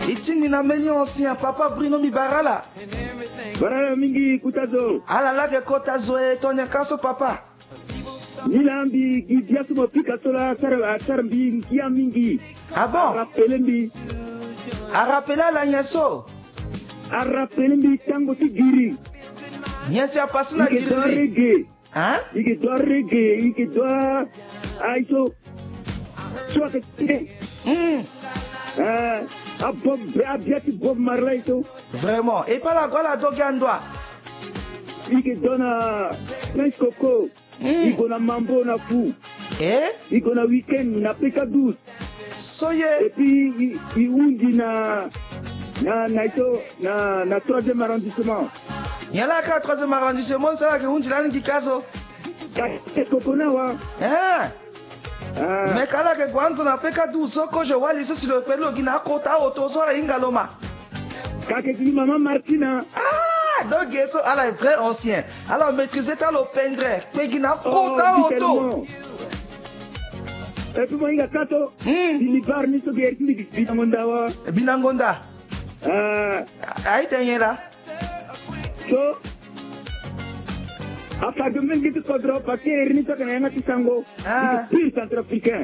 Itingi na meni ancien papa Bruno Mibarala. Barala mingi kutazo. Ala la ke kotazo e tonya kaso papa. Nilambi gidiasu mo pikatola sarambi kia mingi. Ah bon? Rappelembi. A rappela la nyeso. Rappelembi tango ti giri. Nyesi a passé na giri. Hein? Ike doa reggae, ike doa aiso. Soit que Bob Marley so. Vraiment. Et pas la gola dogandwa. Ike dona Prince Coco. Iko na mambo na fou. Iko na weekend na peka 12. Soye. Et puis il undi na 3e arrondissement. Yala ka 3e arrondissement ça que undi la ngi kazo. Prince Coco na wa. Mais kala ke gwanto na peka 12 soko je wali so si le pelo gina kota auto so la ingaloma. Kake ki maman Martina. Donc ça ala est vrai ancien. Alors maîtriser ta le pendre, pegina kota auto. Et puis moi il a kato. Il bar ni so gerti ni binangonda wa. Binangonda. Ai tenyera. So après demain que tu contrôles parce que Ernie ça connaît un petit sango. Pire centrafricain.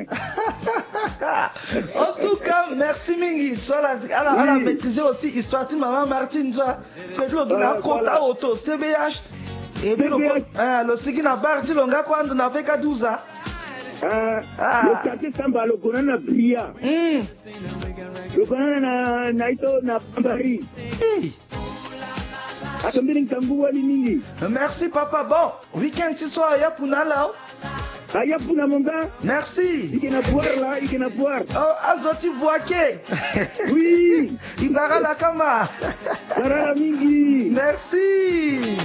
En tout cas, merci mingi. Sola ala maîtriser aussi histoire de maman Martine ça. Pedro gina kota auto CBH. Et puis le sigina bardi longa quand on avait qu'à 12 ans. Le quartier Samba le connaît bria. Le connaît na ito na Pambari. Merci papa. Bon, week-end ce soir, il y a Puna là. Ayapuna mon gars. Merci. Il va boire là, il va boire. Oh, Azoti Boake. Oui. Il va à la Kama. Merci. Merci.